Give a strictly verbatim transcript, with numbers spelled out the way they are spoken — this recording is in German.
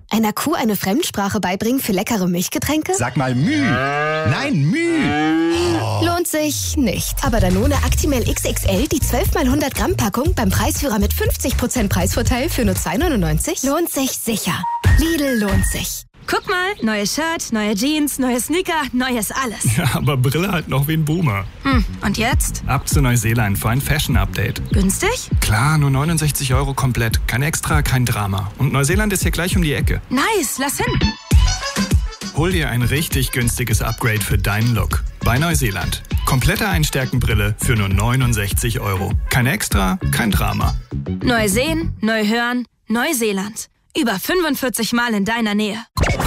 Einer Kuh eine Fremdsprache beibringen für leckere Milchgetränke? Sag mal Müh. Nein, Müh. Oh. Lohnt sich nicht. Aber Danone Actimel X X L, die zwölf mal hundert Gramm Packung beim Preisführer mit fünfzig Prozent Preisvorteil für nur zwei neunundneunzig, lohnt sich sicher. Lidl lohnt sich. Guck mal, neues Shirt, neue Jeans, neue Sneaker, neues alles. Ja, aber Brille halt noch wie ein Boomer. Hm, und jetzt? Ab zu Neuseeland für ein Fashion-Update. Günstig? Klar, nur neunundsechzig Euro komplett. Kein Extra, kein Drama. Und Neuseeland ist hier gleich um die Ecke. Nice, lass hin. Hol dir ein richtig günstiges Upgrade für deinen Look. Bei Neuseeland. Komplette Einstärkenbrille für nur neunundsechzig Euro. Kein Extra, kein Drama. Neu sehen, neu hören, Neuseeland. Über fünfundvierzig Mal in deiner Nähe.